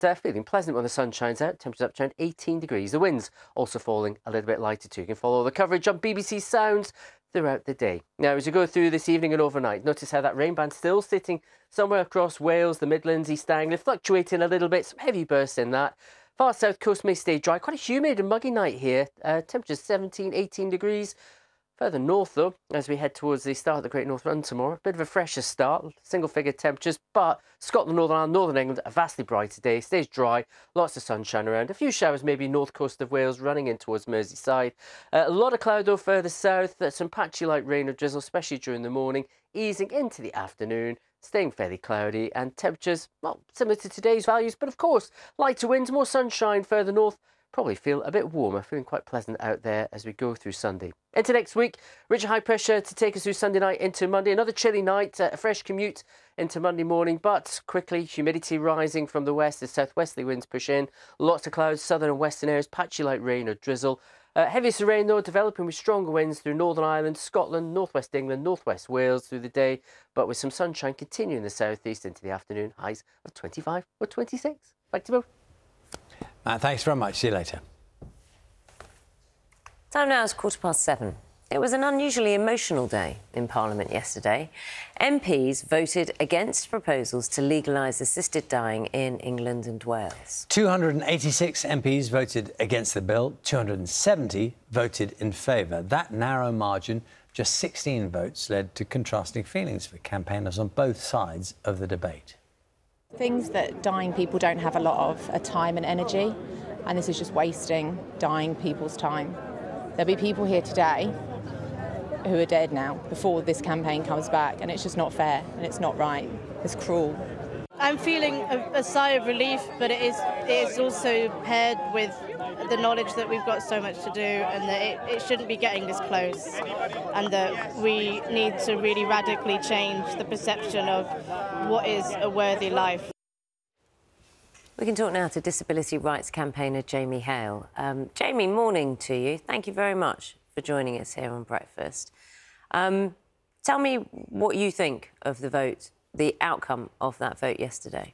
Feeling pleasant when the sun shines out. Temperatures up to around 18 degrees. The wind's also falling a little bit lighter too. You can follow the coverage on BBC Sounds throughout the day. Now, as you go through this evening and overnight, notice how that rain band still sitting somewhere across Wales, the Midlands, East Anglia, fluctuating a little bit. Some heavy bursts in that. Far south coast may stay dry. Quite a humid and muggy night here. Temperatures 17, 18 degrees. Further north, though, as we head towards the start of the Great North Run tomorrow, a bit of a fresher start, single-figure temperatures, but Scotland, Northern Ireland, Northern England, a vastly brighter day, stays dry, lots of sunshine around, a few showers maybe north coast of Wales, running in towards Merseyside. A lot of cloud, though, further south, some patchy light rain or drizzle, especially during the morning, easing into the afternoon, staying fairly cloudy, and temperatures, well, similar to today's values, but of course, lighter winds, more sunshine further north, probably feel a bit warmer, feeling quite pleasant out there as we go through Sunday. Into next week, rich high pressure to take us through Sunday night into Monday. Another chilly night, a fresh commute into Monday morning, but quickly humidity rising from the west as southwesterly winds push in. Lots of clouds, southern and western areas, patchy light rain or drizzle. Heaviest rain, though, developing with stronger winds through Northern Ireland, Scotland, northwest England, northwest Wales through the day, but with some sunshine continuing in the southeast into the afternoon, highs of 25 or 26. Back to both. Matt, thanks very much. See you later. Time now is 7:15. It was an unusually emotional day in Parliament yesterday. MPs voted against proposals to legalise assisted dying in England and Wales. 286 MPs voted against the bill, 270 voted in favour. That narrow margin, just 16 votes, led to contrasting feelings for campaigners on both sides of the debate. Things that dying people don't have a lot of are time and energy, and this is just wasting dying people's time. There'll be people here today who are dead now before this campaign comes back, and it's just not fair and it's not right. It's cruel. I'm feeling a sigh of relief, but it is also paired with the knowledge that we've got so much to do and that it shouldn't be getting this close, and that we need to really radically change the perception of what is a worthy life. We can talk now to disability rights campaigner Jamie Hale. Jamie, morning to you. Thank you very much for joining us here on Breakfast. Tell me what you think of the vote, the outcome of that vote yesterday.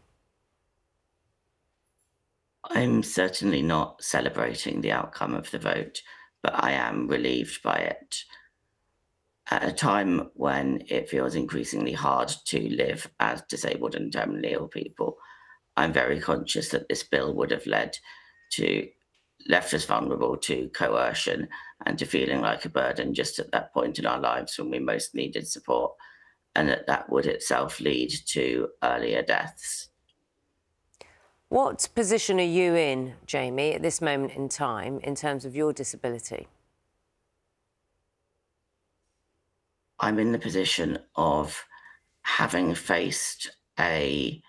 I'm certainly not celebrating the outcome of the vote, but I am relieved by it. At a time when it feels increasingly hard to live as disabled and terminally ill people, I'm very conscious that this bill would have left us vulnerable to coercion and to feeling like a burden just at that point in our lives when we most needed support, and that would itself lead to earlier deaths. What position are you in, Jamie, at this moment in time in terms of your disability? I'm in the position of having faced a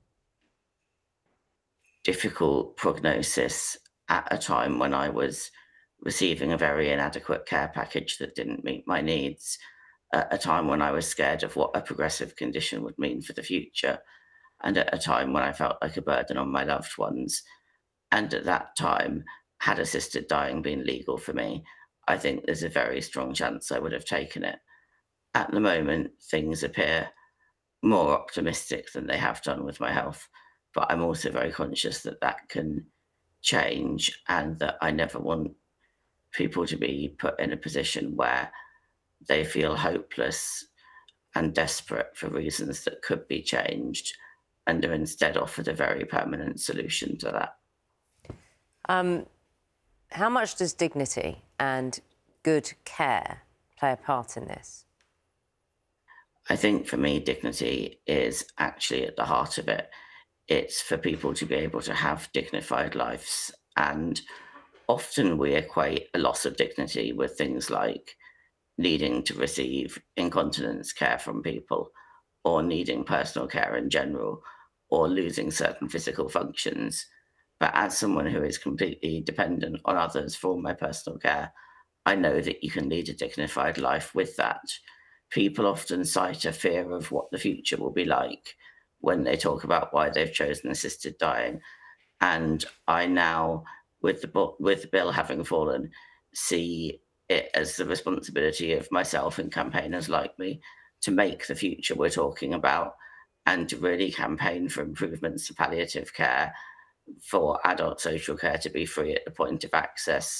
difficult prognosis at a time when I was receiving a very inadequate care package that didn't meet my needs, at a time when I was scared of what a progressive condition would mean for the future, and at a time when I felt like a burden on my loved ones. And at that time, had assisted dying been legal for me, I think there's a very strong chance I would have taken it. At the moment, things appear more optimistic than they have done with my health, but I'm also very conscious that that can change, and that I never want people to be put in a position where they feel hopeless and desperate for reasons that could be changed, and are instead offered a very permanent solution to that. How much does dignity and good care play a part in this? I think for me, dignity is actually at the heart of it. It's for people to be able to have dignified lives. And often we equate a loss of dignity with things like needing to receive incontinence care from people, or needing personal care in general, or losing certain physical functions. But as someone who is completely dependent on others for my personal care, I know that you can lead a dignified life with that. People often cite a fear of what the future will be like when they talk about why they've chosen assisted dying. And I now, with the bill having fallen, see it as the responsibility of myself and campaigners like me to make the future we're talking about, and to really campaign for improvements to palliative care for adult social care to be free at the point of access